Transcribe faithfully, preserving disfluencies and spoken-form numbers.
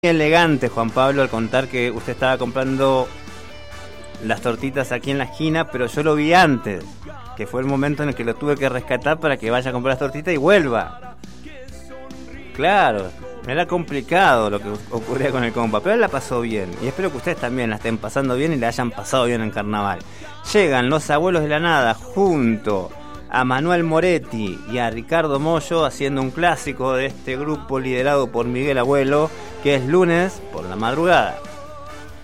Elegante, Juan Pablo, al contar que usted estaba comprando las tortitas aquí en la esquina, pero yo lo vi antes, que fue el momento en el que lo tuve que rescatar para que vaya a comprar las tortitas y vuelva. Claro, era complicado lo que ocurría con el compa, pero él la pasó bien, y espero que ustedes también la estén pasando bien y la hayan pasado bien en carnaval. Llegan los abuelos de la nada junto a Manuel Moretti y a Ricardo Mollo haciendo un clásico de este grupo liderado por Miguel Abuelo, que es Lunes por la madrugada.